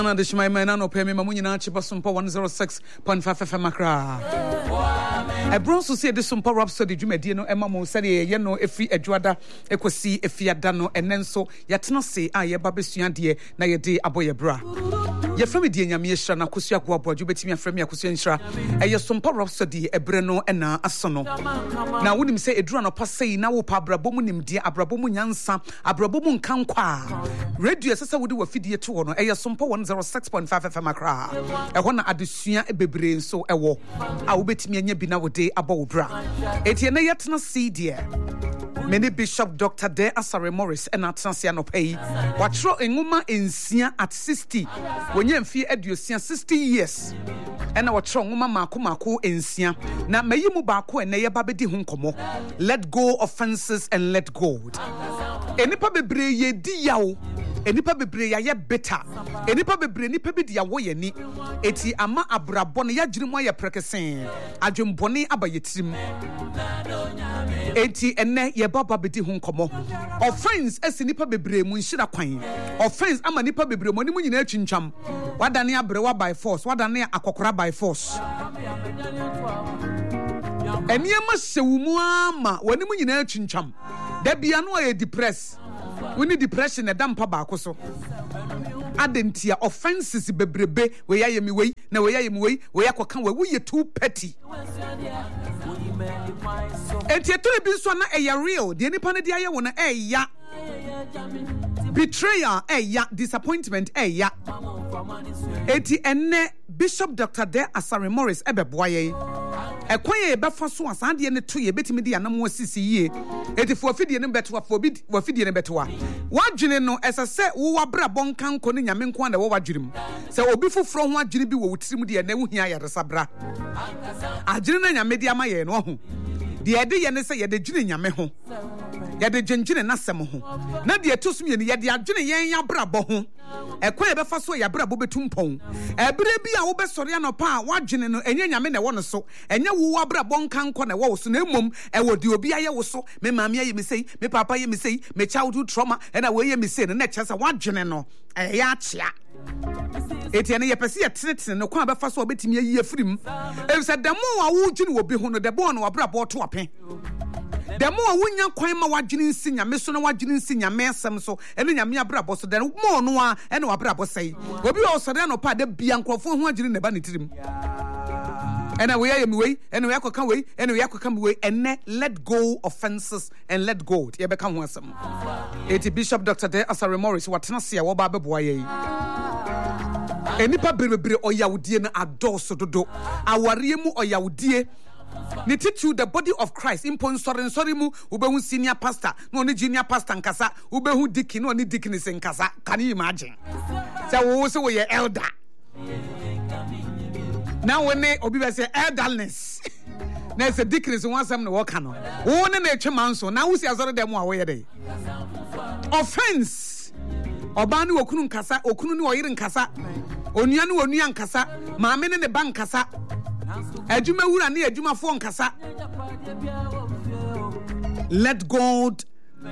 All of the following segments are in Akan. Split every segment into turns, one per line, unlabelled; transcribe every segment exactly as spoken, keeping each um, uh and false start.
na de shima me na no pe me ma munyina chiba sumpa one oh six point five F M akra e bronso se de sumpa rhapsody dwumadi no ema mo se de ye no efi adwada ekosi efiada no enenso yetena se a ye ba besua de na ye de aboye bra ye fami de nyame ehra na kosu akwa abojo betimi aframi akosu enhra e ye sumpa rhapsody ebre no ena asono na wonim se edura no pasei na wo pa abrabo mu nimde abrabo mu nyansa abrabo mu nkankwa radio sesa wodi wa fidie to no e ye sumpa one oh six point five F M akra e ho na adesua ebebre nso ewo a wo betimi anya bi na wode abo bra etie na yetena see there many Bishop Doctor De Asare Morris and Atsansia no pay watro enguma ensia at sixty wonye mfie aduosia sixty years and watro nguma mako mako ensia na mayimu baako ene ye babedi ho nkomo let go offenses and let go enipa bebre ye di yawo enipa bebre ya ye better enipa bebre nipa bi dia wo ye ni eti ama abrabo no ya girimu aye prekesen adwembone abayetirim eti enne ye baba bedi ho nkomo offense esi nipa bebre mu nhira kwan offense ama nipa bebre mu ni mu nyina atwintwam wadane abrewa by force wadane akokora by force eniema sewumu ama wani mu nyina atwintwam da bia no aye depress woni depression e dampa baako so adentia offenses bebrebe we ya yemi we na we ya yemi we we yakoka we we too petty enti eto bi so na e ya real de nipa ne de aye wo na e ya betrayal e ya disappointment e ya enti enne Bishop Doctor De Asare Morris ebeboaye ekwaye befa so asade ne to ye betimi de anam wasisi yie eti fo afidie ne beto afo bi wafidie ne beto wa wadwene no esese wo wabra bonkan ko ne nyame nko na wo wadwirim se obi foforo ho adwene bi wo wutirim de na wo hia yaresa bra adwene na nyame de amaye no ho de ede ye ne se ye de dwene nyame ho ye de dwendwene na sem ho na de etosum ye ne ye de adwene yen ya bra bo ho ekwaye befa so ya bra bo betumpon ebere bi a wo besore anopa a wadwene no enye nyame na wo no so enye wo wabra bonkan ko na wo so na emom e wo de obi aye wo so me maami aye me sei me papa aye me sei me childhood trauma e na wo ye me sei no na kyesa wadwene no e ya kyea etiane ye pese ye tenetene no kwa befa so obetimi ayi afirim e se demo a wo dwene wo bi ho no de bo no wabra bo to apen demo a wonya kwan ma wadwene nsi nyame so na wadwene nsi nyame asem so ene nyame abra bo so de mo no a ene wabra bo sei obi o so de no pa de bia nkrofo ho adwene ne ba ne tirim ene we yam we ene we akoka we ene we akoka we ene let go offenses and let go ye be ka ho asem eti Bishop Doctor De Asare Morris watena se wo ba beboa ye enipa berebre oyawdie na adoso dodo aware mu oyawdie ni titu the body of Christ impon sorry sorry mu ubehu senior pastor no ni junior pastor nkasa ubehu deacon no ni deaconess nkasa can you imagine say wo so we elder now when obi be say elderless na say deaconess one sam no work no wo ne na etwema nso na wo si azore dem a wo ye dey offense oba ni okunu nkasa okunu ni oyire nkasa onua ni onua nkasa maame ne ne ba nkasa ejuma wura ni ejuma fo nkasa let God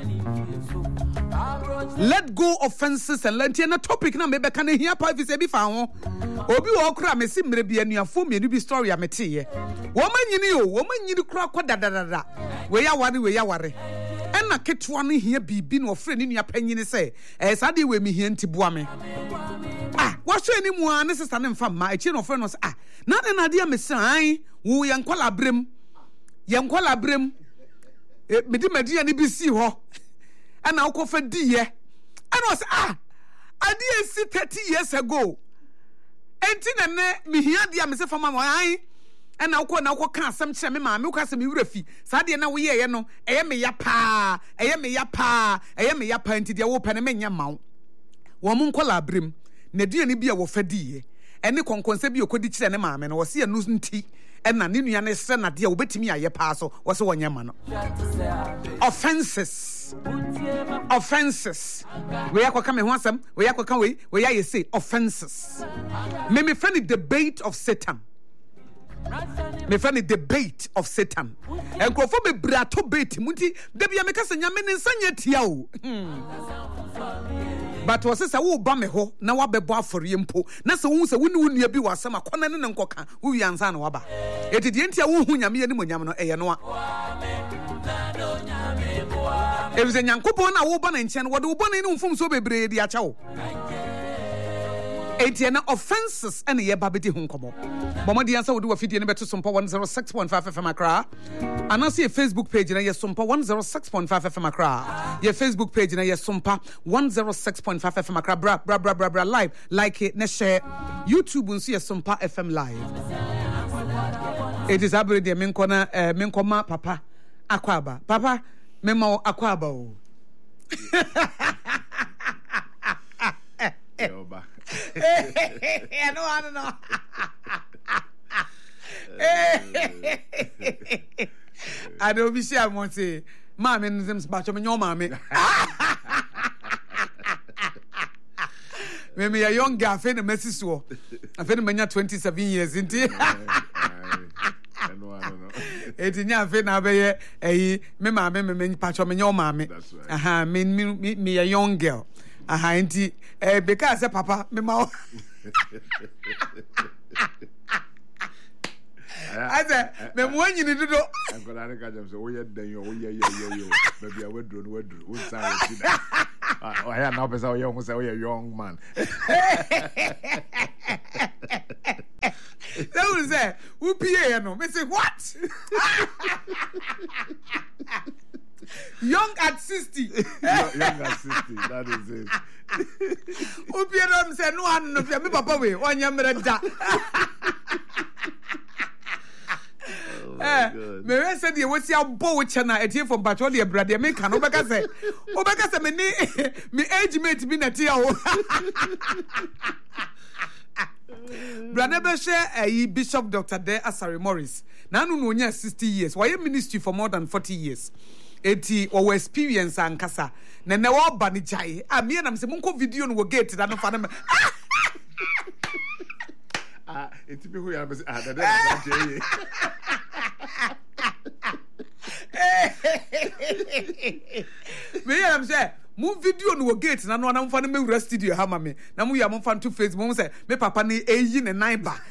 let go offenses and let na topic na me be kan hia pa fi se bi fa ho obi wo kura me si mre bi anuafo me bi story amete ye wo manyini o wo manyini kura koda dadada we ya ware we ya ware ena ketwa no hia bibi no ofre ni nua panyini se eh sade we mi hia ntiboa me ah wo hwe ni mu an sister ne mfa ma echi no ofre no se ah na de na de amesan wo yankwala brem yankwala brem e medi media ni bi si ho ena wo kofa di ye ena se ah ade esi thirty years ago enti na ne mi hia de amese fama mo an ena wo na wo ka asem kire me maame wo ka asem wura fi sa de na wo ye ye no eye me ya pa eye me ya pa eye me ya pa enti de wo pe ne menya mawo wo mo nkola brem na dua ni bia wo fa di ye ene konkonse bi okodi kire ne maame no wo se anu nti ena ne nua ne se na de wo betimi aye pa so wo se wonya ma no offenses offenses we yakoka me ho asem we yakoka we we ya say offenses me me friend debate of Satan me friend the debate of Satan enkrofo be brato bait munti da bia me kasa nyame ne nsanya tia o but was say wo ba me ho na wa bebo afori mpo na se wo se wo ni wo nua bi wasam akona ne ne nkoka wo wi ansa na waba eti de ntia wo hu nyame ni monyam no eye no a ebize nyankopon na wo ba na nche no wo de wo ba na ni mfom so bebre di acha wo eti na offenses ene ye ba bedi hu nkomo bomodi ansa wo de wa fidie ne beto sompo one oh six point five F M Accra anase Facebook page na ye sompo one oh six point five F M Accra ye Facebook page na ye sompa one oh six point five F M Accra bra bra bra bra bra live like it na share YouTube nso ye sompa F M live it is abere de menkona eh, menkoma papa akwaba papa memo akwaba o
Yoba.
I know, I don't know. I don't be sure I want to say, Mammy, and them batch of your mammy. Maybe a young girl, I find a message so. I find a twenty-seven years, isn't it? Eighteen years, I find a a me mammy, me patch of your mammy.
That's right.
Aha, me me me a young girl. Aha, inti eh because papa me ma I said me mo anyi ni dodo
I'm going to catch him so we had then you we yeah yeah yeah maybe I would do would do would say oh yeah now person you almost say oh young man
that was say who P A no me say what young at sixty
young, young at sixty that is it
Upi Ram said no one no me papa we on your da eh me said you was your bow chana etie from patrol brother me kan obeka say obeka say me ni me age mate bi na tia o brother be share eh Bishop Doctor De Asare Morris na no no nya sixty years why ministry for more than forty years eti or experience ankasa na na wo ba ni jai a me na me se monko video no wo gate da no fa na
ah eti bi hu ya me ah da da jai
me ya me say mo video no wo gate na no na mo fa na me wura studio ha ma me na mo ya mo fa to Facebook mo say me papa ni eyi ne nine ba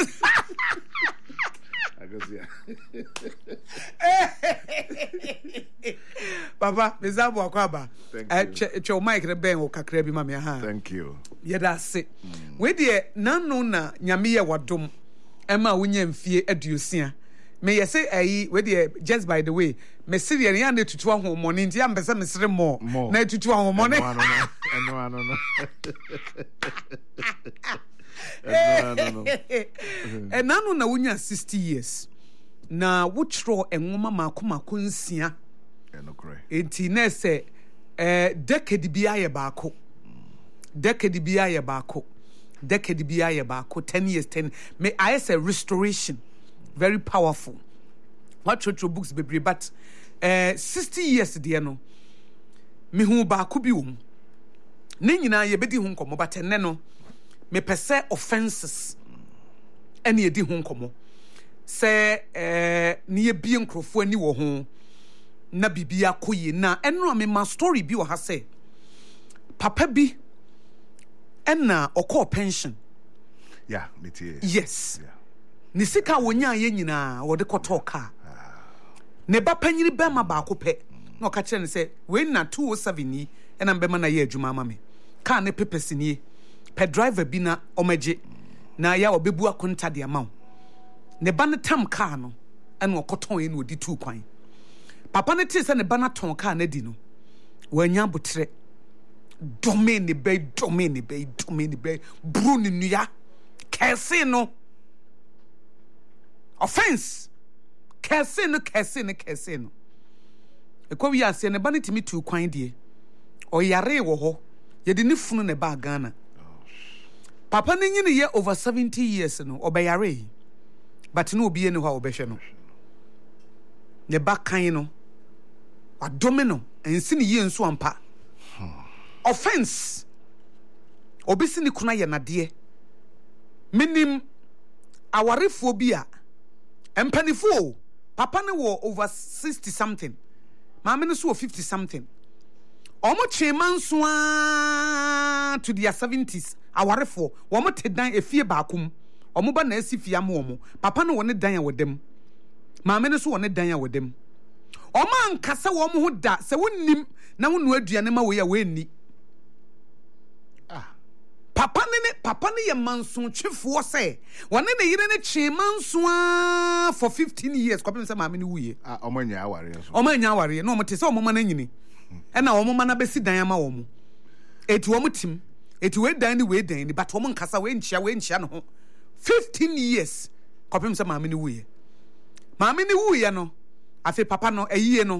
Papa, Mizabu Akwaba. Thank you. Mike Reben or Kakrebi Mamia.
Thank you.
Yeda say. We dear none no na Nyamia Wadum Emma Winyam Fie Educia. May I say, I, we dear, just by the way, Messiah Yande to two home morning, the ambassador Miss Remo, more, no to two home morning.
No, no, no, no. No, no, no.
And nano na wunya sixty years. Na wutro enwoma makoma kunsia.
Enokre.
Enti na se eh decade bia ye baako. Decade bia ye baako. Decade bia ye baako ten years ten. Me I say restoration. Very powerful. What church books bebre but eh sixty years de no. Me hu baako bi wom. Ne nyina ye bedi hu nkomo but enne no. Me pese offenses ene edi ho nkomo se eh ne bie nkrofo ani wo ho na bibia koye na eno me ma story bi wo ha se papa bi ena okọ pension
yeah me tie
yes yeah ne sika wonya ye nyina wo de koto ka ne ba panyiri be ma ba akopɛ na oka kire ne se we na two oh seven ni ena be ma na ye adwuma ma me ka ne pepesi ni pe driver bi na omaje na ya obebu akonta de amaw ne ba ne tam car no ene okoton ye na odi tu kwan papa ne tie se ne ba na ton car na di no wanya botre domain ne be domain ne be domain ne be bru ne nua kese no offense kese no kese no kese no ekwa wi ase ne ba ne timi tu kwan de o yare wo ho ye de ne funu ne ba Ghana. Papa ne nyine ye over seventy years no obeyare but no obi ene ho obehwe no ne ba kan no adome no ensi ne ye nso ampa offense obisi ni kuna ye nade minim awarefo bi a empanifo papa ne wo over sixty something maame ne so fifty something Omo chemansoa to their seventies. Awarefo, omo te dan efie baakum. Omo ba na esi fie amomo. Papa no wone dan ya wodem. Maame no so wone dan ya wodem. Omo ankasa wo mo ho da se wonnim na wonu aduane ma wo ya we ni. Papa ne papa ne ye manson twefo se wone ne yire ne chemansoa for fifteen years kwapem se maame ne wuye.
Ah, omo nya aware so.
Omo nya aware no omo te se omo ma na nyini. E na omo ma na besi dan ama wo mo. Eti omo tim. Eti we dan ni we dan ni but omo nkasa we nchia we nchia no ho. fifteen years kwapem se maame ne wuye. Maame ne wuye no afi papa no ayiye no.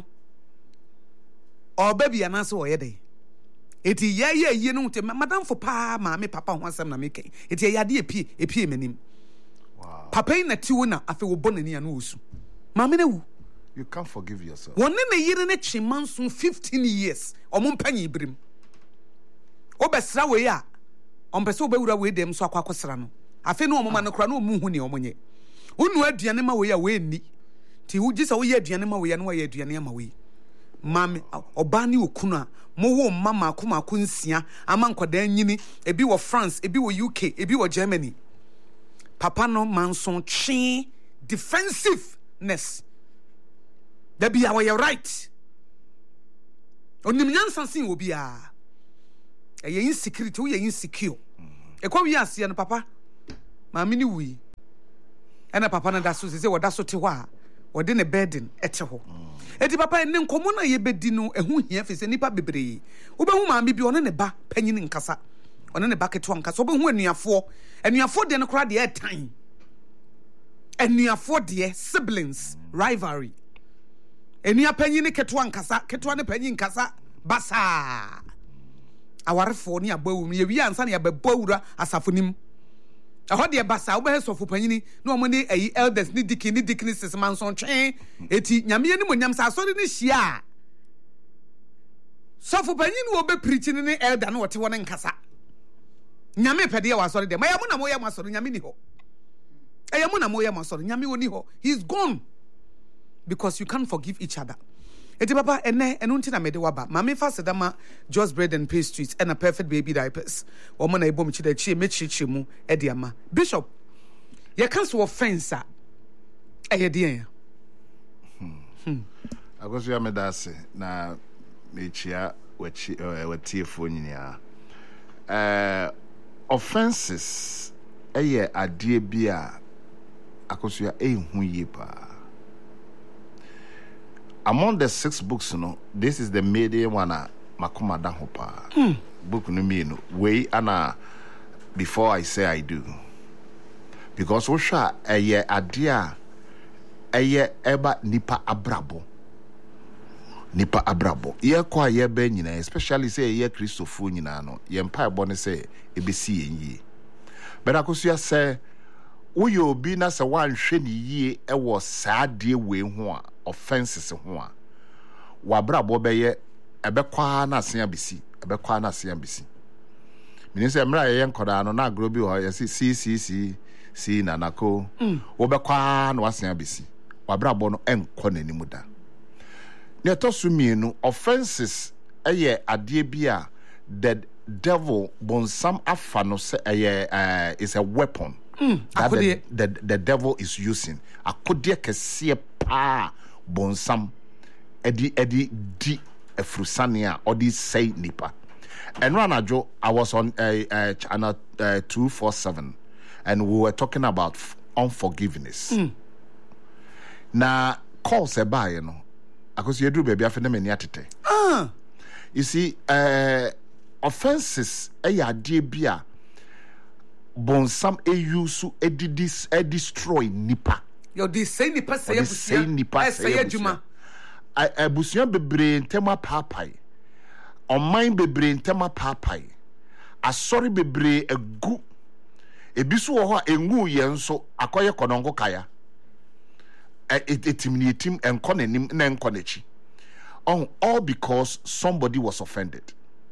Oba bia na se wo ye den. Eti ye ye ye no te madam for pa maame papa ho asem na meken. Eti ye ade epie epie manim.
Wow.
Papa na ti wo na afi wo bonani anu osu. Maame na wu.
You can't forgive yourself.
Wonne na yire ne chimanso fifteen years. Omo mpanyi ibrim. Obesra we a ompese obewura we dem so akwakosra no. Afi no omo ma no kra no omu hu ne omo nye. Unu aduane ma we a we ni. Ti hu gisa wo ye aduane ma we ya no ye aduane ma we. Mame obani okunu a mo wo mama akoma akunsia ama nkoda nyini ebi wo France ebi wo U K ebi wo Germany. Papa no manson chi defensiveness. That be our right. Onim nyansa sin obi a. E ye insecurity, we ye insecure. E kwa wi ase no papa. Maame ni wi. E na papa na da so se wo da so te ho a, wo de ne burden ete ho. Eti papa enne nkomo na ye bedi no ehu hia fe se nipa bebre. Wo be hu maame bi one ne ba panyini nkasa. One ne ba keto nkasa. Wo be hu anuafo. Anuafo de no kra de e tan. Anuafo de siblings rivalry. Enua panyini keto nkasa, keto ne panyi nkasa basa. Awarefo ne abawu ye wi ansa ne ababawura asafonim. Aho de basa wo be sofo panyini na omo ne ayi elders ni diki ni diki ni sesmanson twen eti nyame ni monyam sa asori ni hia sofo panyini wo be preach ni elder na wote wona nkasa nyame pede ya wasori de mayamu na moya masori nyame ni ho ayamu na moya masori nyame woni ho he's gone because you can't forgive each other. Eti papa ene enu nti na mede waba mame fa sedama just bread and pastries and a perfect baby diapers o mo na ebom chi da chi mechichi mu e de ama bishop ye cancel offense a eye de yan
hmm agoso ya medase na mechia wachi watiefo nyinia eh offenses eye ade bia akoso ya ehu yipa. Among the six books, you know, this is the medium one. Makuma Dahopa mm. book no mean way ana before I say I do, because Osha a ye adia a ye eba nipa abrabo nipa abrabo ye kwa ye ben yina, especially say ye Christopher yina no ye mpa bone say ebesi yi. But akosia say uyo obi na se wan hwe ni yie e wo saa de we ho a offenses ho a wabrabo be ye ebekwa na asen abisi ebekwa na asen abisi mini se mra ye nkoda no na agro bi ho ye si si si si si na nako wo bekwa na asen abisi wabrabo no enko na nimu da ne to su mienu offenses eye ade bi a the devil bonsam afa no se eye uh, is a weapon. Mm, that the, the, the devil is using. Akodie kese pa bonsam edi edi di efrusania or di say nipa. And Ranajo, I was on a uh, uh, channel uh, two four seven, and we were talking about f- unforgiveness. Mm. Na call se ba you know, because you do baby after me niatete. Ah, you see, uh, offenses eya die bia. Bonsam e use e dis e destroy nipa.
Yo di say nipa say busia.
Nipa say
juma.
A busia bebre ntema papai. Oman bebre ntema papai. Asori bebre egu. Ebisu wo ho engu ye nso akoye konongo kaya. Etim ni etim enko nanim na enko nachi. All because somebody was offended.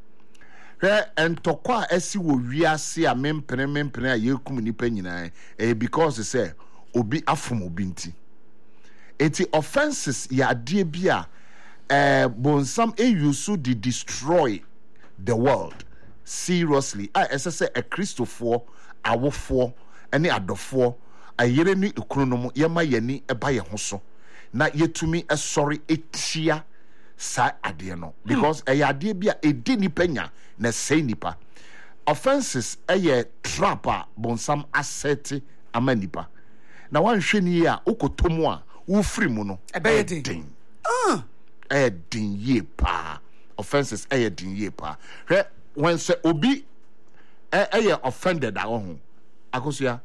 And tokwa esi wo wiase a mempene mempene a yekum nipa nyina eh because they say obi afom obi nti eti offenses ya ade bia uh, bonsam e use to destroy the world seriously. I as I say a Christopher awofo any adofo ayere ni ekronomo yema yani eba ye ho so na yetumi esori etia sa ade no because e ade bia edi nipa nya na sei nipa. Offenses eye trap a bonsam asset ama nipa na wan hwe ni a ukotomu a wo free mu no
ebe din
ah e din ye pa. Offenses eye din ye pa hwe when say obi eye offended a ho akosua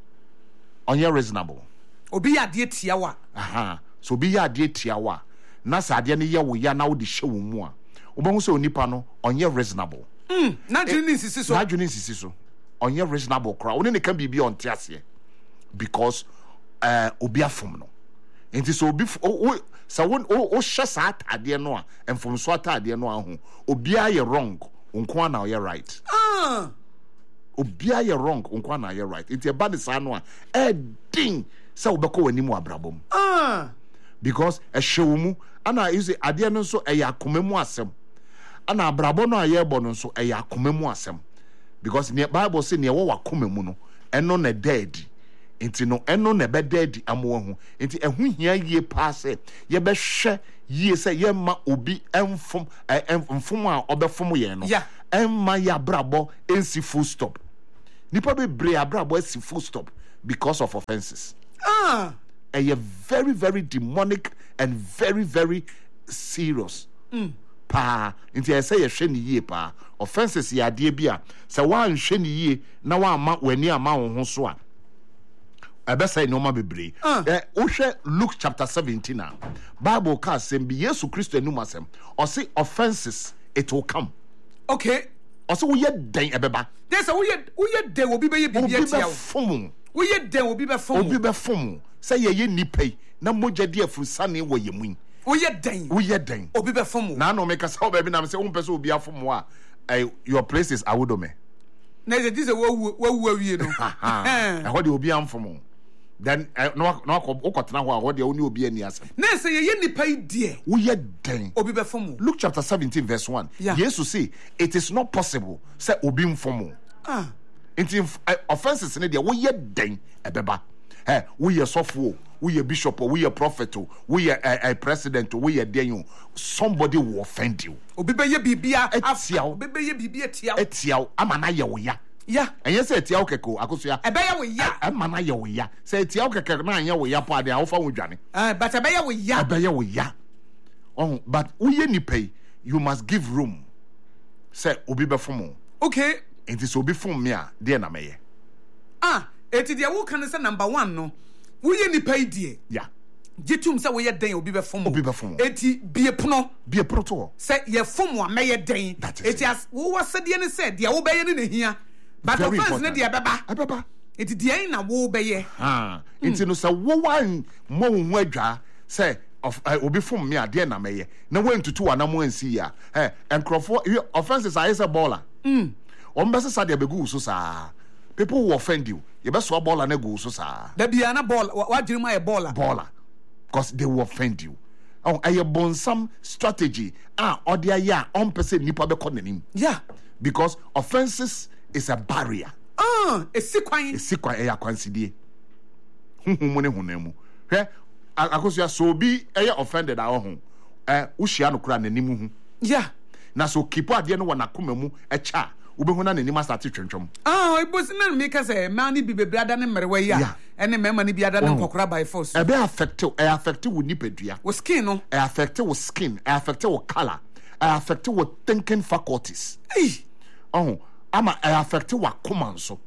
onye reasonable
obi ya de tia wa
aha so obi ya de tia wa na sa ade ne ye wo ya na wo de hye wo mu a obahu se onipa no onye reasonable
mm na dwene nsisi so
na dwene nsisi so onye reasonable kra woni ne kan bibi on tiase because eh obi afom no enti so obi so won o hye sa atade no a enfom so atade no a ho obi aye wrong nko na you right
ah
obi aye wrong nko na you right enti e ba de sa no a e din se obekọ wani mu abrabom
ah
because e hyewu mu ana use ade no so e yakomemu asem ana abrabo no aye bo no so e yakomemu asem because the Bible say ne wo wakomemu no eno na dead enti no eno na be dead amoa hu enti ehu hia yie pa se ye be hwe yie se ye ma obi emfom emfom a obefom ye no emma ya brabo ensi full stop nipa be bre abrabo ensi full stop because of offenses
ah
a very very demonic and very very serious
mm.
pa nti I say ye hwe ni yie pa offenses ya de bia se wan hwe ni yie na wan ma wani ama wo ho so a abesa no ma bebre eh wo hwe Luke chapter seventeen a Bible ka sem bi Yesu Christo enu masem o say offenses it will come
okay
o say wo ye den ebeba
there's a wo ye wo ye den obi be ye bibia tia
wo
wo ye den obi be fom
obi be fom say ye ye nipai na mogya de afurusane wo ye mun
wo ye den
wo ye den
obi be fom
na no make say obi be na say wo pese obi afom a your place is awodome
na ze dize wo wo wo awie no
eh ho de obi amfom then no no okotena ho a ho de oni obi ani asem
na say ye nipa die
wo ye den
obi be fom
Luke chapter seventeen verse one
yeah.
Jesus say it is not possible say obi mfom
ah
into offenses in there wo ye den ebeba eh wo ye sofo wo ye bishop wo ye prophet wo ye a president wo ye den somebody will offend you
obi be ye bibia
afia
obi be ye bibia tia
etia amana ye wo ya
ya
enye se etia okeko akosua
ebe ye wo ya
amana ye wo ya se etia okeke na anya wo ya pa de awofa wo dwane
ah but ebe ye wo ya
ebe ye wo ya oh but wo ye ni pay you must give room say obi be fomo
okay
enti so obi fom me a de na meye
ah eti de wo kan say number one no wo ye nipa die
yeah
gitum say wo ye den obi be fom
obi be fom
eti bie pono
bie proto
say ye fom wa meye den eti as wo wasade ne say de wo be ye ne nehia but offense ne de beba
beba
eti de na wo be ye
ah enti no say wo wan mo hu adwa say of obi fom me a de na meye na wantutu wa na mo ansi ya eh enkrofo offenses are say baller
mm
on be say de begu so sa people will offend you you be so baller na go so sa
da bia na ball wa jirima e baller
baller because they will offend you oh aye bonsam strategy ah odia ya on person nipa be konanim
yeah
because offenses is a barrier
ah esikwan
esikwan e yakwansidie huhumu ne hunamu hwe akosua so bi eye offended a ho eh uhia no kura nanim hu
yeah
na so kipo ade no wana komamu e cha ubehu na nanim asate twentwom
ah ibosi na me ka say man ni bi bebrada ne mrewa yi a ene mema ni biada ne nkokora by force
e be affect e affect wo nipadua
wo skin no
e affect wo skin e affect wo color e affect wo thinking faculties
eh
oh ama e affect wo akoma nso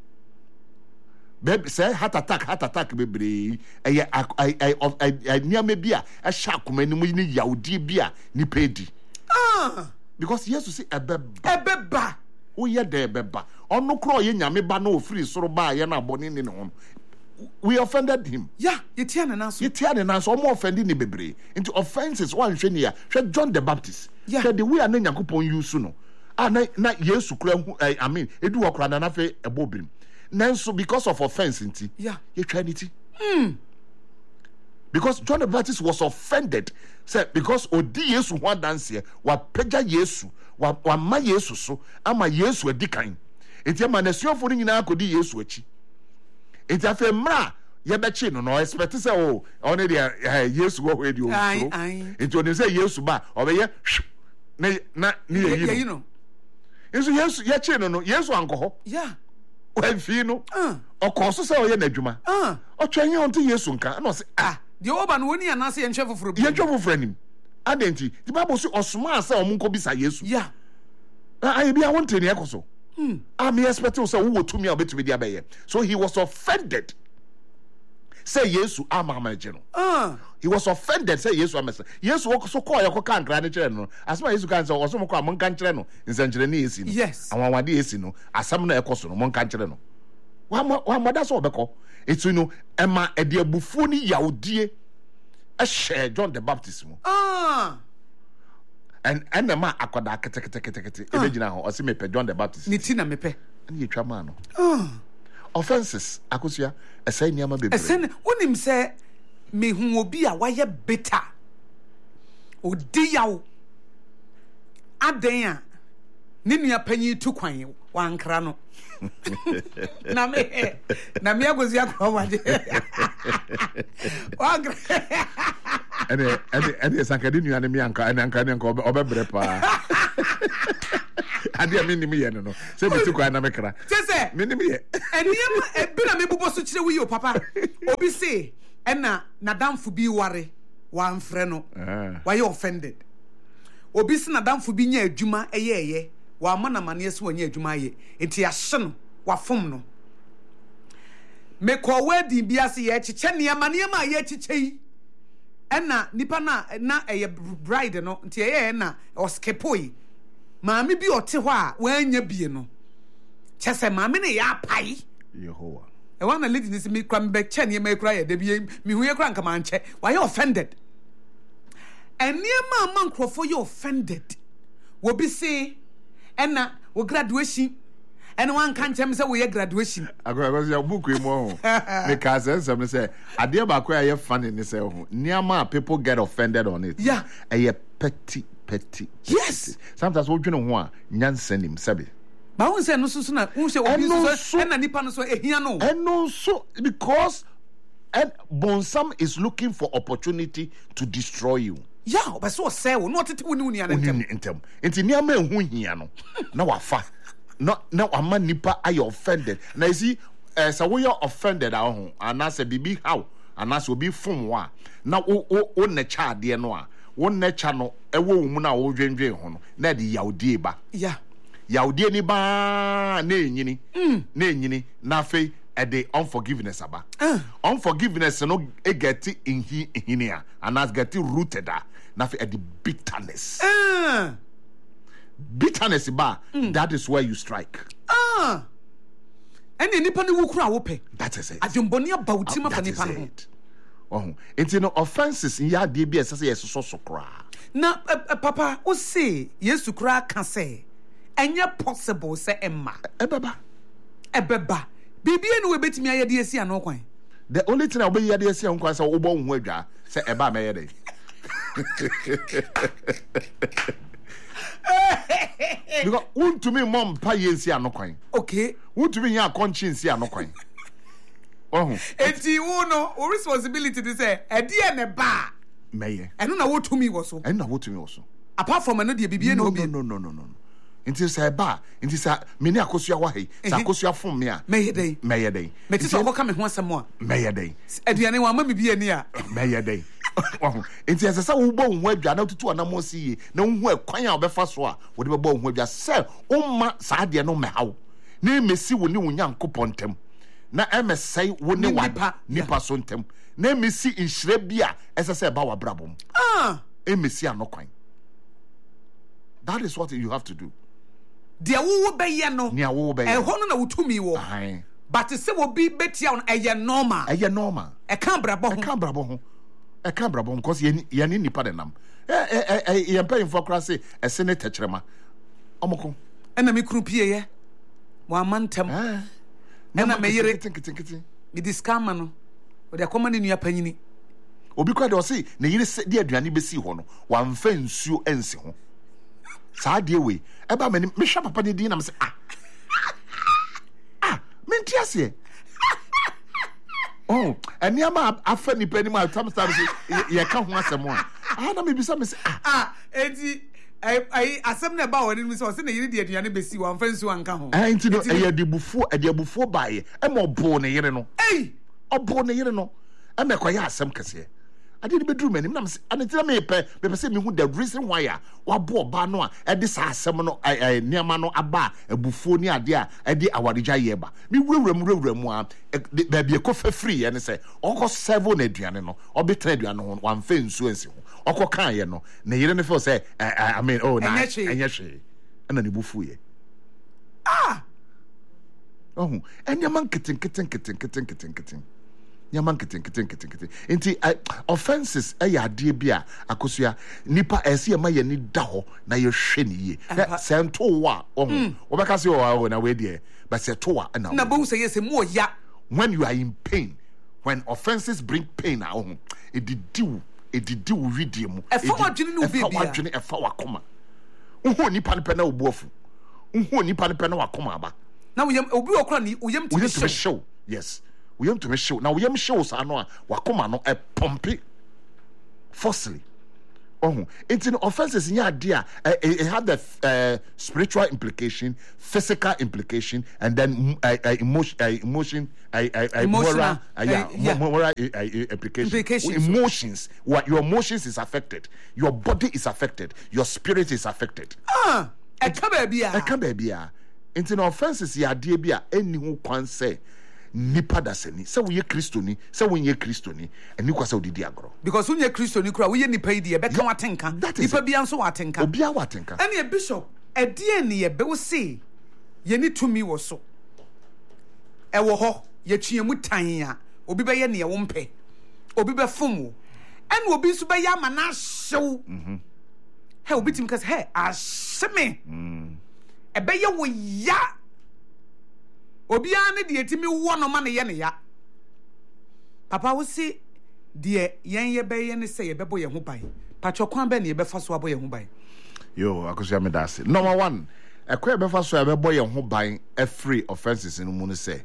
baby say heart attack heart attack bebre e e niam bia e sha akoma ni mu ni yaudi bia ni pedi
ah
because Jesus say ebeba
ebeba
wo ye de ebeba ono kro ye nyame ba na ofiri soro ba ye na boni ni ne ho we offended him
yeah you tia na naso
you tia na naso omo offended ni bebre into offenses one hwe ne ya hwe John the Baptist
yeah
the way na Yakobon use no ah na na Yesu kra hu I mean edu wo kra na na fe ebobrim nanso because of offense nti
yeah
ye twa ni ti
mm
Because John the Baptist was offended. Said because odi Yesu ho dance here, wa pagya Yesu, wa wa ma Yesu so, ama Yesu adikan. Enti ama nasuafo ni nyina akodi Yesu achi. Enti afa mra ye be chi no no expect say oh, only the Yesu go we di o. Enti oni say Yesu ba, obeye na na ni ye
you know.
Yesu Yesu ye chi no no, Yesu anko ho.
Yeah.
Ofi no. Uh. Okoso say oye na adwuma. Uh. Otwenye onto Yesu nka, na o say ah
the oba no woni anase yenhwe foforo bi
yenhwe foforo anim adenti the Bible say osoma asa omunko bisa Yesu
yeah
I be I want to ekoso hmm I me expect say wo tumi a obetumi dia beye so he was offended say Yesu ama maje no uh he was offended say Yesu amesa Yesu so call your kan kra ne kire no asema Yesu kan say oso mo kwa mo kan kire no nsankire ne esi no
yes
awanwade esi no asam na ekoso no mo kan kire no wa wa moda so obeko etu no ema ede abufuo ni yawdie a share John the Baptist mo
ah
and and ma akoda kete kete kete kete ebe gina ho o se mepe John the Baptist
ni ti na mepe
na yetwa ma no
ah
offenses akosia esai niama bebre
esen wonim se me hu obi a waye beta odi yawo aden a ne nua panyi tu kwan wankra no na me na me agozi akwa waje wankra
ene ene ene sankadi nua ne me anka ene anka ne anka obebre pa ade me nim ye no no se bi tu kwan na me kra
se
me nim ye
eniem ebi na me bubo so kire wi o papa obi se ena nadamfo bi ware wanfre no waye offended obi se nadamfo bi nya adwuma eye eye wa mana mane so wanya adwuma ye enti ahye no wa fom no me ko wedding bi ase ye chiche ne amane ma ye chiche yi ena nipa na na eye bride no enti eye na oskepoi maame bi ote ho a wanya bie no chese maame ne ya pai
Yehowa
e wana lady ni se me kra me be che ne ma kra ye da bi me hu ye kra nka man che wa ye offended eniema man krofo ye offended wo bi se ena wo graduation ena wan kan chem say wo ye graduation
agora agora ya book e mo ho me ka say some say ade ba ko ya funny ni say ho niama people get offended on it
yeah
e petty petty
yes
sometimes wo dwene ho a nyansanim sabe
ba won say no so so na won say obi so ena nipa no so ehia no
eno so because and Bonsam is looking for opportunity to destroy you.
Yeah, but so say wo no tete woni woni
antem antem enti niam ehu hia no na wafa no na ama nipa are offended na you see eh so we are offended a ho anase bibi how anase obi fom wa na wo wo na cha ade no a wo na cha no ewo mu na wo dwendwen ho no na de yawdie ba
yeah
yawdie ni ba na enyini mm. na enyini na fe and the unforgiveness aba uh. unforgiveness no e get in here and as get rooted na fe the bitterness uh. bitterness ba mm. that is where you strike
ah and any nipa ne wo kura wo pe
that is it
adwumboni aba uti ma fa nipa no
oh enti no offenses in ya de bi ese yes so so kra
na uh, uh, papa o say Yesu kra ka say enye possible say emma
ebeba
ebeba bibie no we betimi ayede esi ano kwan
the only thing I be yede esi ano kwan say wo bo hu adwa say eba me yede because want to me mom pa yensi ano kwan
okay
want to me ya conscience ano kwan oh
enti wo no o responsibility to say e de ne ba
meye
eno na wo to me wo so
eno na wo to me wo so
apart from eno de bibie no
no no no no no nti say ba nti say me ni akosua wa he say akosua fom me a
meye den
meye den
me ti so ko ka me ho asem a
meye den
aduane wa ma me bie ni a
meye den nti ese say wo bo hu adwa na tutu anamo si ye na hu akwan a obefa so a wo de bo hu adwa say umma saa de no me hawo na mesi wo ni wo nyankopon tem na emesai wo ni wa nipa so ntem na mesi nhire bia ese say ba wa brabom
ah
emesi anokwan. That is what you have to do.
Dia wo be ye no
nia wo be ye
e ho no na wotumi wo
ahan
but se wo bi betia on e ye normal
e ye normal
e kan brabo ho
e kan brabo ho e kan brabo because ye ye ni nipa de nam e e e ye mpa info kra se e se ne tekyerema omoko
e na me kru pie ye wa mantem
eh
e na me yire
tinkitinkitin
me discama no o de akoma ne nua panyini
obi kwa de say na yire se de aduane besi ho no wamfa nsuo ensi ho saa de we eba me me hwa papa de din na me say ah ah menti ase oh eniama afa ni pani ma tam star ye ka ho asem a ah na me bisa me say ah
ah enti ai ai asem na ba woni mi say o se na yire de aduane besi wamfa nsuo anka ho
ah enti no e de bufuo e de bufuo baaye e mo bo ne yire no
ei
obo ne yire no e me kwa ya asem kese ade ni bedru manim na me anetira me pe me pese me hu the reason why a wabo oba no a e de sa asem no niam no aba abufuo ni ade a e de awaregya ye ba me wurawuram wurawuram a ba bia ko fa free ye ne se okọ seven na aduane no obetra aduane ho wamfa nsuo ansi ho okọ kan ye no ne yire ne feel say I mean oh na enye hwe na ne bufu ye
ah
oh enyaman kitten kitten kitten kitten kitten kitten nyaman kitten kitten kitten kitten enti offenses e ya ade bia akosua nipa ese ma ye ni da ho na ye hwe ni ye se nto wa oh obeka se o na we de but se to wa na
na bo say yes mo ya
when you are in pain when offenses bring pain ah oh e didiw e didiw widie mu
e fa wadwene no bibia
e fa wadwene e fa wakoma unho nipa ne pe na obuofu unho nipa ne pe na wakoma aba
na we obi okra ni uyam ti
show yes we am to me show now we am show sa no a wakoma no e pompe forcefully oh it's an offenses in idea it had the uh, spiritual implication, physical implication, and then uh, uh, emotion uh, emotion uh, uh, moral uh, yeah, uh, yeah. moral uh, uh, implication
implications.
Emotions, what your emotions is affected, your body is affected, your spirit is affected.
Ah e ka ba bia
e ka ba bia it's an offenses ya idea bia eni ho kwan say nipa dasani se wo ye kristoni se wo ye kristoni eni kwa se odidi agro
because wo ye kristoni kura wo ye nipa yi de be ka watenka nipa bia nso watenka
obi a watenka
eni e bishop e die ne ye be wo se ye ni tumi wo so e wo ho ye twiamu tan a obi be ye ne ye wo mpe obi be fom wo eni obi nso be ya ma na hyew mhm he obi tim kas he ahyeme mm e be ye wo ya obiara ne de etimi wo no ma ne ye ne ya papa wo si de yen ye be ye ne se ye bebo ye ho ban pacho kwan be ne ye be fa so abo ye ho ban
yo akosia me dase number one ekwa be fa so ye bebo ye ho ban every offenses in mu ne se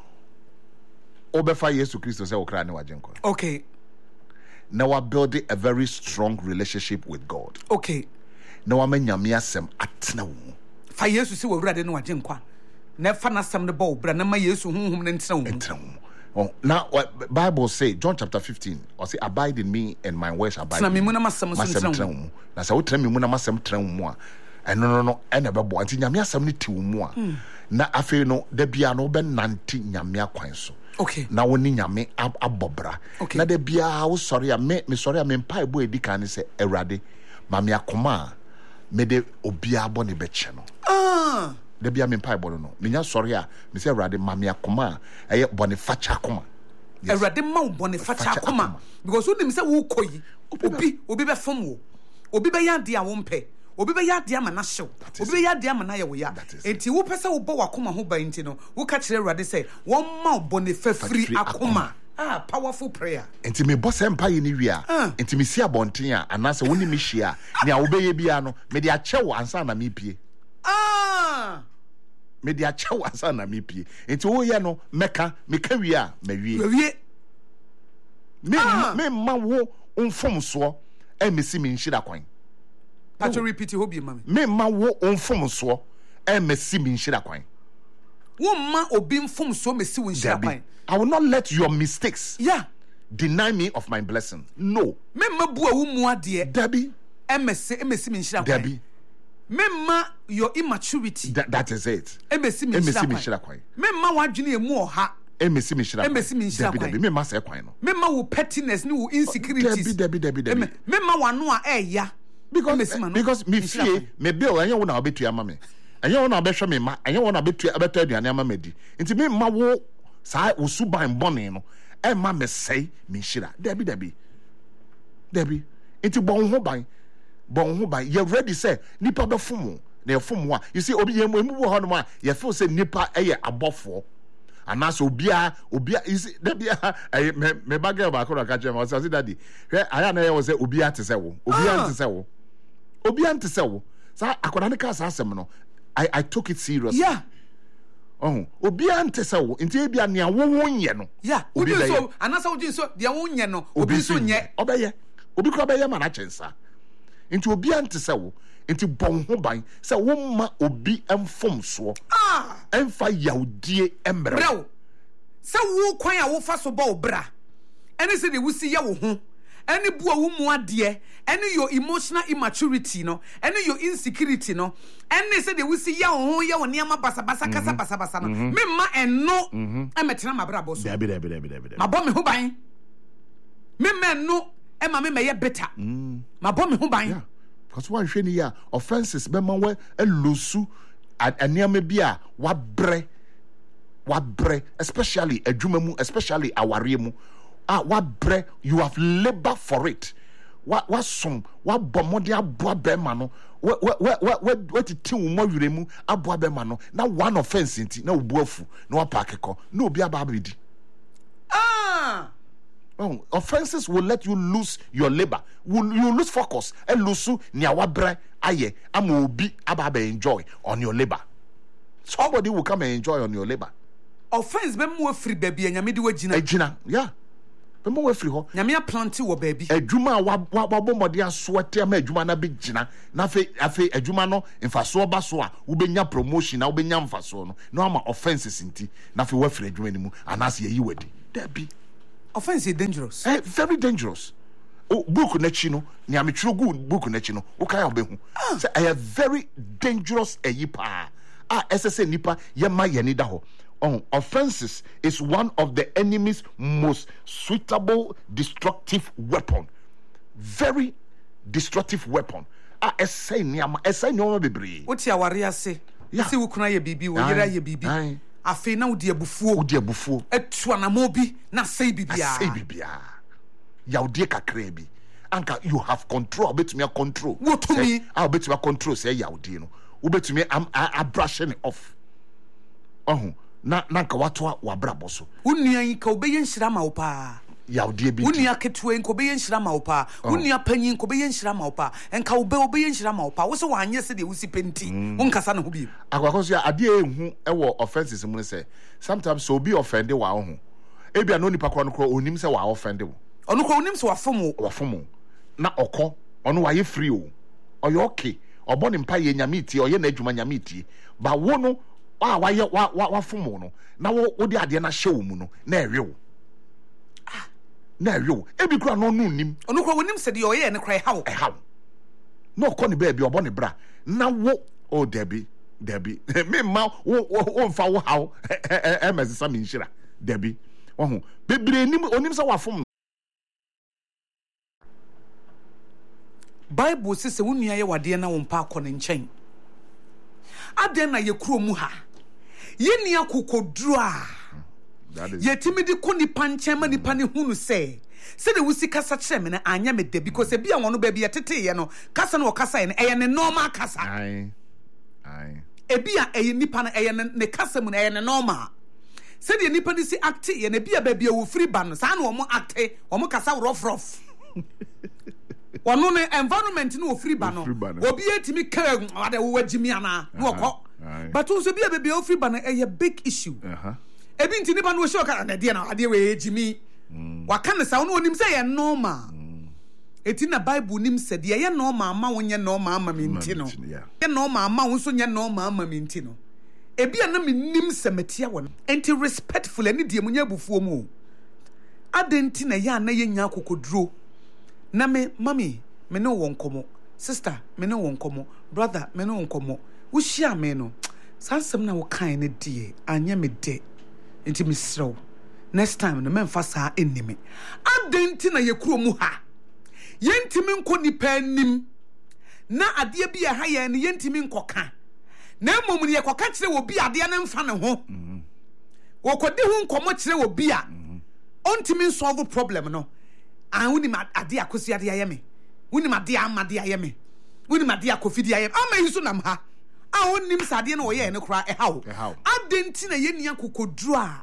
obefa Yesu Kristo se wo kra ne wajenko
okay
now we build a very strong relationship with God
okay
now we nyame asem atena wo
fa Yesu se wo wurade ne wajenko na fa na sam ne bo bra na ma Yesu honhom ne ntena wo
oh now Bible say John chapter fifteen or say abide in me and my words abide
na me mu na masam so ntena wo
na sa wo tena me mu na masam tena wo mu a eno no no ena bebo anti nyame asam ne ti wo mu a na afei no da bia no be nanti nyame akwan so
okay
na woni nyame abobra
okay.
na da bia wo sorry a me me sorry a me mpa ebo edika ne se Awurade ma me akoma me de obia bo ne be che no
ah
de bia me mpa ebo no me nya sorry a me se Awurade ma me akoma eye bone facha akoma
Awurade ma wo bone facha akoma because wo nim se wo koyi obi obi be fom wo obi be ya de a wo mpe obi be ya de ama na hyew obi be ya de ama na ye wo ya enti wo pese wo bo wakoma ho ba enti no wo ka kire Awurade se wo ma wo bone fafiri akoma ah powerful prayer
enti me boss empa ye ni wi a enti me si abonten a anase woni me hia ne a wo be ye bia no me de achewo ansa na me pie
ah
me de achewo ansa na me pie enti wo ye no meka meka wi a ma wi
wi
me me ma wo unfom so e me si me nhira kwan
Pacho repeat hobi mama.
Me ma wo onfom so e mesi mi nhira kwan.
Wo ma obi mfom so mesi wo nhira kwan.
I will not let your mistakes
yeah
deny me of my blessing. No.
Me ma bu a wo mu ade.
Debbie.
E mesi e mesi mi nhira kwan.
Debbie.
Me ma your immaturity.
That, that is it.
E mesi mi nhira kwan. Me ma wadwene emu oha.
E mesi mi nhira kwan.
E mesi mi nhira kwan.
Debbie, me ma se kwan no.
Me ma wo pettiness ni wo insecurities.
Debbie, Debbie, Debbie, Debbie.
Me ma wano a e ya.
Because because me fie me bill anya wo na obetu ama me anya wo na obehwe me ma anya wo na obetu abetu aduane ama me di nti me ma wo sa wo suban bone no e ma me sei me hira Debbie Debbie Debbie nti bon ho ban bon ho ban you ready say nipa befom na efom a you see obi yemu emu wo ho no ma you feel say nipa eye abofo anas obia obia is that be me me bagel ba ko ka chem o say daddy hwe aya na ye wo say obia te say wo obia te say wo obia te say wo sa akoda ne ka sa asem no I I took it seriously.
Yeah.
Oh, obi ante se wo nti bia ne awo wonye no.
Yeah. Obi so anasa wo so de wonye no obi so nye.
Obeye. Obi ko obeye ma na chensa. Nti obi ante se wo nti bon ho ban se wo ma obi emfom so.
Ah,
emfa yawdie embre.
Bro. Se wo kwan a wo fa so ba obra. Ene se de wo si ya wo ho. Any bua wo mu ade, any your emotional immaturity no, any your insecurity no, any say they will see ya ho ya wo niam basa basa kasa basa basa no. Me ma eno e metena mabrabo so.
Dabi dabi dabi dabi.
Ma bo me ho ban. Me me no e ma me me ye better. Ma bo me ho ban.
Yeah. Because one hwe ni ya offenses be ma we elosu aniam bia wa bre wa bre especially adwuma mu especially aware mu. Ah, what bre you have labor for it. What what some what bomodi aboa be ma no. What what what what what ti wo mo mu aboa be ma no. Na one offense nti na obuafu na wa park ko. Na obi aba abedi.
Ah.
Oh, offenses will let you lose your labor. Will you lose focus and lose ni wa bre aye am obi aba be enjoy on your labor. Somebody will come and enjoy on your labor.
Offense be mo free baby anyame de wagina.
Agina, yeah. Bemo we free ho
nyame aplanti wo baby
adwuma wa wa bomode asoate ama adwuma na be gina na fe afe adwuma no mfaso ba so a wo benya promotion na wo benya mfaso no no ama offenses nti na fe wa free adwuma ni mu anase yi wadi that be
offense is dangerous.
Eh, very dangerous. Oh, book na chi no ni ametwiro gu book na chi no wo kai obehu say I am very dangerous eyi pa ah S S nipa ye ma ye ni da ho. Oh, offenses is one of the enemy's most suitable destructive weapon. Very destructive weapon. Ah, essay niama, essay niama bebre.
What ya waria say? Si wukuna ye bibi, wo yera ye bibi. Afe na udi ebufuo. Udi
ebufuo.
Etu anamobi na say bibia.
Say bibia. Ya udi kakre bi. Anka you have control. Betumi control.
What to me?
Ah, betumi control say ya udi no. Ubetumi am a brushing it off. Oh. Na nanka watwa wa brabo so
unnua yi ka obeye nhira ma wo pa
yawde bi
unnua ketewe nko obeye nhira ma wo pa unnua panyin nko obeye nhira ma wo pa enka obe obeye nhira ma wo pa wo so wanye se de wo si penti wonkasa na ho bi
akwakoso ya ade ehu ewo offenses mu se sometimes so be offended wa ho ebia no nipa kro no kro onim se wa offended wo
ono kro onim se wa fomo
wa fomo na okọ ono wa ye free o oyo okay obo ni mpa ye nyame tie oye na adwuma nyame tie ba wo no wa wa ye wa wa fomo no na wo wo de ade na hye wo mu no na ewe wo ah na ewe wo ebi kura no no nim
ono kura wonim se de oye ne kura hawo
e hawo no ko ni ba bi obo ne bra na wo o debi debi me ma wo wo mfa wo hawo e mesesa me nhira debi wo ho bebre nim onim se wa fom
Bible says se wonua ye wade na wo mpa akọ ne nkyɛn aden na ye kuro mu ha ye nia kokoduru a ye timidi ko nipa nkyɛn ma nipa ne hunu sɛ sɛ de wusi kasa kyerɛ me na anya me de because e bia wono ba bia tete ye no kasa na okasa ye no ɛyɛ ne normal kasa
ai ai
e bia ɛyɛ nipa na ɛyɛ ne kasa mu na ɛyɛ ne normal sɛ de nipa ni si act ye na bia ba bia wo free ban no saa na wo mo act wo mo kasa rough rough wono ne environment no free ban no obi etimi ka ade wo wagimi ana no okọ but unso bia bia wo free ban e big issue uh-huh ebi ntini ba no show ka na de na ade we ejimi waka ne sa wo onim say ye normal eti na Bible nim se de ye normal ma wo nye normal ama me nti no ye normal ma wo so nye normal ama me nti no ebi na me nim se metia wo enti respectful ani de munya bufuo mu adenti na ya na ye nya kokoduro na me mami me no won komo sister me no won komo brother me no won komo wo hia me no sansem na wo kan ne die anya me de enti me srew next time no me mfa saa enime adenti na ye kuro mu ha yentimi nko nipa nim na ade bia ha ye ne yentimi nkoka na emom ne ye koka kire wo bia ade na mfa ne ho wo kodi hu nkomo kire wo bia ontimi solve problem no ah woni ma ade akosi ade aye me woni ma de amade aye me woni ma de akofidi aye ama yiso nam ha ah wonim sade na wo ye ne kora e hawo ade nti na ye nia kokoduru a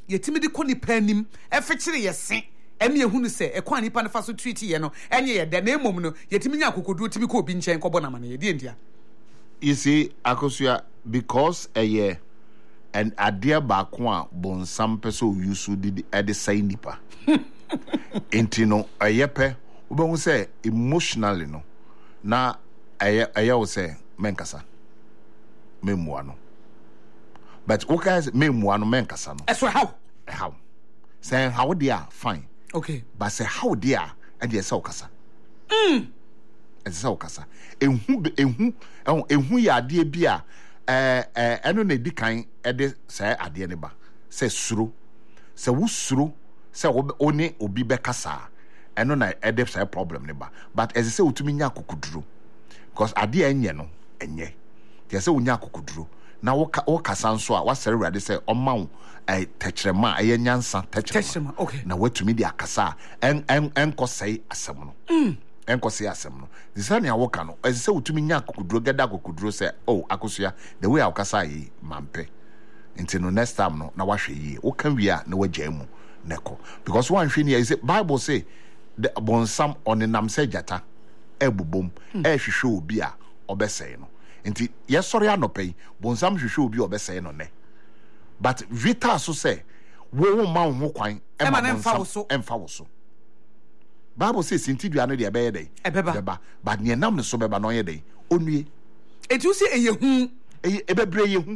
yetimi de kɔ nipa anim ɛfekyere yɛse ɛne ehunu sɛ ɛkwan nipa ne fa so treat ye no ɛnyɛ yɛ de na emom no yetimi nya kokodu timi kɔ obi nkyɛn kɔbɔ na ma na yɛ die ndia.
You see, Akosua, because a year and adeɛ baako a bonsam pɛ sɛ oyusu de ɛde sɛn nipa enti no ɛyɛ pɛ wobɛhu sɛ emotionally no na ɛyɛ ɛyɛ wo sɛ menkasa memmoa no but woka sɛ memmoa no menkasa no
ɛso how
how sɛ how deɛ a fine
okay
but sɛ how deɛ a ɛdeɛ sɛ wokasa
mm
ɛsɛ sɛ wokasa ehu ehu ɛho ehu yɛ adeɛ bi a ɛɛ ɛɛ ɛno na edi kan ɛde sɛ adeɛ ne ba sɛ suro sɛ wo suro sɛ wo one obi bɛkasa ɛno na ɛde sɛ problem ne ba but ɛsɛ sɛ wotumi nya akokuduro because adeɛ ɛnyɛ no ɛnyɛ ɛsɛ sɛ wonya akokuduro na wo wo kasa nso a wasɛre wurade sɛ ɔma wo ɛɛ tɛkyerɛma ɛyɛ nyansa tɛkyerɛma
okay
na watumi de akasa ɛn ɛn ɛnkɔsɛe asɛm no
mm
enkosi asem no disa ne awoka no ezise utumi nya akokuduro geda akokuduro se oh akosua the way awokasa yi mampe nti no next time no na wahwe yi wo kan wi a na wagya mu neko because one hwe ne is Bible say the bonsam onenam se jata ebubom e hwehwe obi a obesɛe no nti yesɔre anopai bonsam hwehwe obi obesɛe no ne but vita so say wo wo ma wo kwan e ma bonsam emfa wo so Bible says sinti dua no de ebeye dey
ebeba
but ne nam ne so beba no ye dey onue
etu se eyehu
ebebre yehu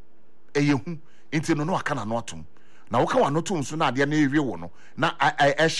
eyehu nti no no aka na no atom na wo ka wa no to nso na ade na ewie wo no na